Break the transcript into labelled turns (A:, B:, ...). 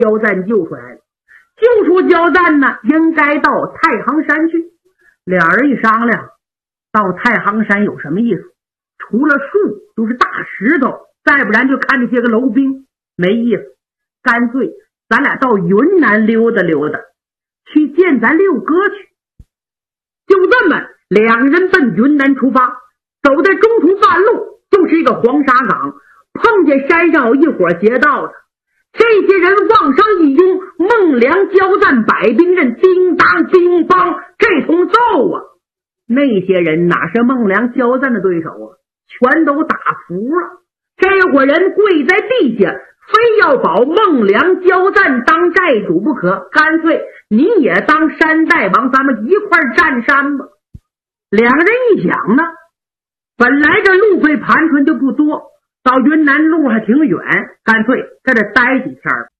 A: 交战救出来了。救出交战呢，应该到太行山去。俩人一商量，到太行山有什么意思？除了树就是大石头，再不然就看那些个楼兵，没意思。干脆咱俩到云南溜达溜达，去见咱六哥去。就这么，两人奔云南出发。走在中途半路，就是一个黄沙岗，碰见山上有一伙劫道的。这些人往上一拥，孟良交战百兵刃，叮当叮当，这通揍啊！那些人哪是孟良交战的对手啊，全都打服了。这伙人跪在地下，非要保孟良交战当寨主不可，干脆你也当山大王，咱们一块占山吧。两个人一想呢，本来这路费盘缠就不多，到云南路还挺远，干脆在这待几天。